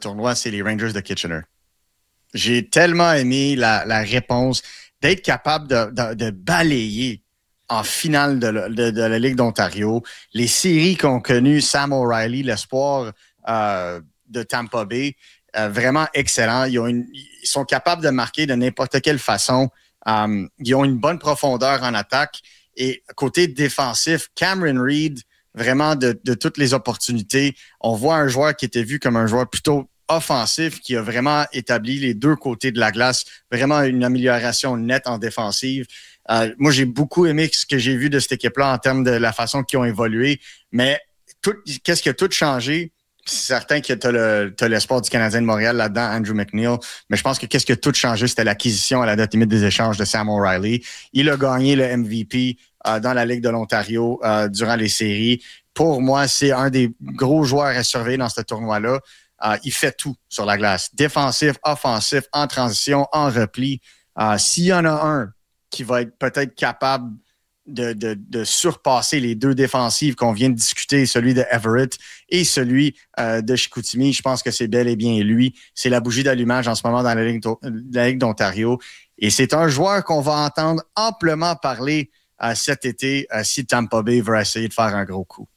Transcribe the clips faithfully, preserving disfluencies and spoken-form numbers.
tournoi, c'est les Rangers de Kitchener. J'ai tellement aimé la, la réponse d'être capable de, de, de balayer en finale de, de, de la Ligue d'Ontario. Les séries qu'ont connues Sam O'Reilly, l'espoir euh, de Tampa Bay, euh, vraiment excellent. Ils, ont une, ils sont capables de marquer de n'importe quelle façon. Um, ils ont une bonne profondeur en attaque. Et côté défensif, Cameron Reed, vraiment de, de toutes les opportunités. On voit un joueur qui était vu comme un joueur plutôt offensif, qui a vraiment établi les deux côtés de la glace, vraiment une amélioration nette en défensive. Euh, moi, j'ai beaucoup aimé ce que j'ai vu de cette équipe-là en termes de la façon qu'ils ont évolué, mais tout, qu'est-ce qui a tout changé? C'est certain que tu as le, t'as l'espoir du Canadien de Montréal là-dedans, Andrew McNeil, mais je pense que qu'est-ce qui a tout changé, c'était l'acquisition à la date limite des échanges de Sam O'Reilly. Il a gagné le M V P euh, dans la Ligue de l'Ontario euh, durant les séries. Pour moi, c'est un des gros joueurs à surveiller dans ce tournoi-là. Euh, il fait tout sur la glace. Défensif, offensif, en transition, en repli. Euh, s'il y en a un qui va être peut-être capable de, de, de surpasser les deux défensives qu'on vient de discuter, celui de Everett et celui euh, de Chicoutimi, je pense que c'est bel et bien lui. C'est la bougie d'allumage en ce moment dans la Ligue, la Ligue d'Ontario. Et c'est un joueur qu'on va entendre amplement parler euh, cet été euh, si Tampa Bay veut essayer de faire un gros coup.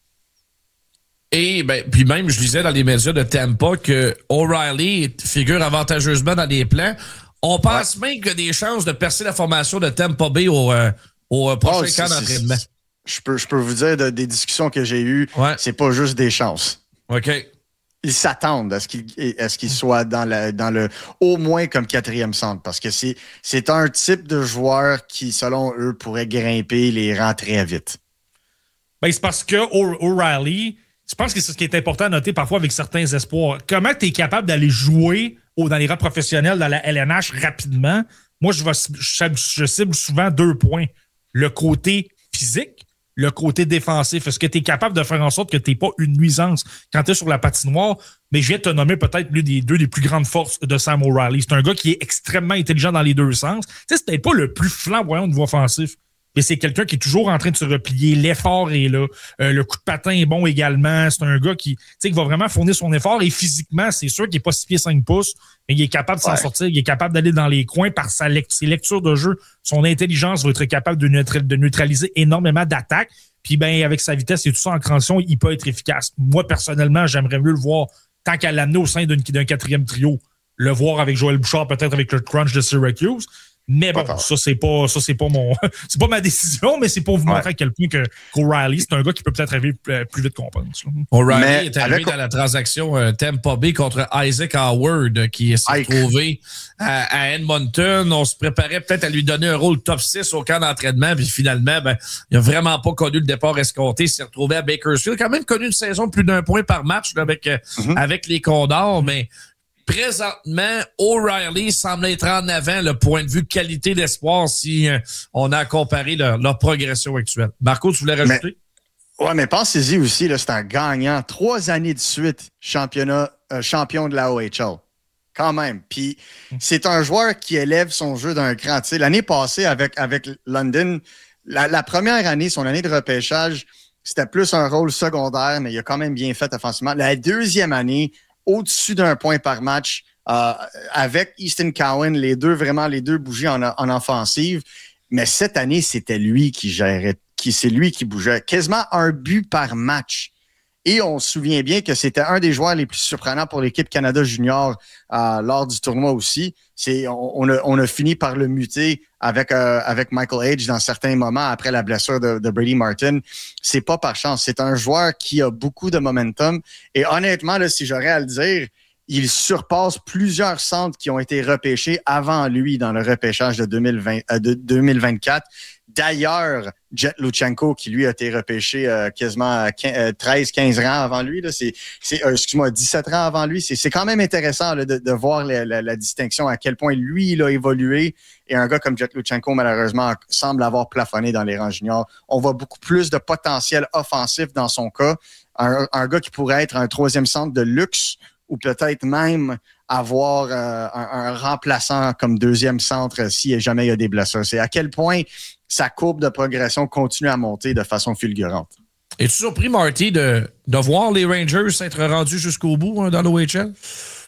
Et ben, puis même, je lisais dans les médias de Tampa que O'Reilly figure avantageusement dans les plans. On pense ouais. même qu'il y a des chances de percer la formation de Tampa Bay au, euh, au prochain oh, camp d'entraînement. Je peux, je peux vous dire de, des discussions que j'ai eues, ouais. c'est pas juste des chances. OK. Ils s'attendent à ce qu'il, à ce qu'il soit dans, la, dans le au moins comme quatrième centre parce que c'est, c'est un type de joueur qui, selon eux, pourrait grimper les rangs très vite. Ben, c'est parce que O'Reilly, je pense que c'est ce qui est important à noter parfois avec certains espoirs. Comment tu es capable d'aller jouer au, dans les rangs professionnels, dans la L N H rapidement? Moi, je, vais, je, je cible souvent deux points. Le côté physique, le côté défensif. Est-ce que tu es capable de faire en sorte que tu n'es pas une nuisance quand tu es sur la patinoire? Mais je viens de te nommer peut-être l'une des deux des plus grandes forces de Sam O'Reilly. C'est un gars qui est extrêmement intelligent dans les deux sens. Tu sais, c'est peut-être pas le plus flamboyant au niveau offensif. Mais c'est quelqu'un qui est toujours en train de se replier. L'effort est là. Euh, le coup de patin est bon également. C'est un gars qui, qui va vraiment fournir son effort. Et physiquement, c'est sûr qu'il n'est pas six pieds cinq pouces, mais il est capable de s'en ouais. sortir. Il est capable d'aller dans les coins par sa lect- ses lectures de jeu. Son intelligence va être capable de, neutral- de neutraliser énormément d'attaques. Puis ben avec sa vitesse et tout ça en transition, il peut être efficace. Moi, personnellement, j'aimerais mieux le voir tant qu'à l'amener au sein d'un, d'un quatrième trio. Le voir avec Joël Bouchard, peut-être avec le crunch de Syracuse. Mais bon, ça, c'est pas, ça, c'est pas mon, c'est pas ma décision, mais c'est pour vous montrer ouais. à quel point que, qu'O'Reilly, c'est un gars qui peut peut-être arriver plus vite qu'on pense. O'Reilly mais est arrivé avec... dans la transaction euh, Tampa Bay contre Isaac Howard, qui s'est retrouvé à, à Edmonton. On se préparait peut-être à lui donner un rôle top six au camp d'entraînement, puis finalement, ben, il a vraiment pas connu le départ escompté. Il s'est retrouvé à Bakersfield. Il a quand même connu une saison de plus d'un point par match, là, avec, mm-hmm. avec les Condors, mais présentement, O'Reilly semble être en avant le point de vue qualité d'espoir si euh, on a comparé leur, leur progression actuelle. Marco, tu voulais rajouter? Mais, ouais, mais pensez-y aussi, là, c'est un gagnant. Trois années de suite, championnat, euh, champion de la O H L. Quand même. Puis c'est un joueur qui élève son jeu d'un cran. Tu sais, l'année passée, avec, avec London, la, la première année, son année de repêchage, c'était plus un rôle secondaire, mais il a quand même bien fait offensivement. La deuxième année, au-dessus d'un point par match, euh, avec Easton Cowan, les deux, vraiment, les deux bougies en, en offensive. Mais cette année, c'était lui qui gérait, qui, c'est lui qui bougeait. Quasiment un but par match. Et on se souvient bien que c'était un des joueurs les plus surprenants pour l'équipe Canada Junior euh, lors du tournoi aussi. C'est, on, on, a, on a fini par le muter avec, euh, avec Michael Hage dans certains moments après la blessure de, de Brady Martin. C'est pas par chance. C'est un joueur qui a beaucoup de momentum. Et honnêtement, là, si j'aurais à le dire, il surpasse plusieurs centres qui ont été repêchés avant lui dans le repêchage de, deux mille vingt, euh, de deux mille vingt-quatre. D'ailleurs, Jet Luchenko, qui lui a été repêché euh, quasiment treize quinze rangs avant lui, là, c'est, c'est euh, excuse-moi, dix-sept rangs avant lui. C'est, c'est quand même intéressant là, de, de voir la, la, la distinction, à quel point lui, il a évolué. Et un gars comme Jet Luchenko, malheureusement, semble avoir plafonné dans les rangs juniors. On voit beaucoup plus de potentiel offensif dans son cas. Un, un gars qui pourrait être un troisième centre de luxe ou peut-être même avoir euh, un, un remplaçant comme deuxième centre si jamais il y a des blessures. C'est à quel point sa courbe de progression continue à monter de façon fulgurante. Es-tu surpris, Marty, de, de voir les Rangers s'être rendus jusqu'au bout hein, dans l'O H L?